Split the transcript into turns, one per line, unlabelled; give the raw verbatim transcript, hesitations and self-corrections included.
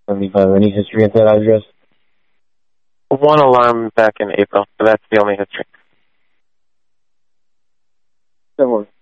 seventy-five. Any history at that address?
One alarm back in April, but that's the only history.
Don't worry.